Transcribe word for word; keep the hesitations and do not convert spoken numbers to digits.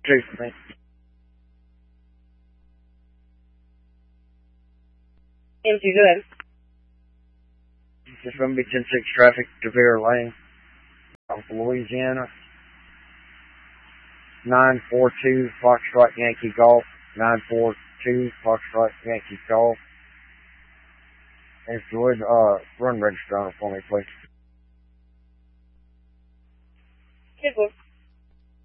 Two for me. Empty, go ahead. This is going to be ten six traffic to Vera Lane, South Louisiana. nine four two Foxtrot Yankee Golf. nine four two Foxtrot Yankee Golf. If you would, uh, run register on it for me, please.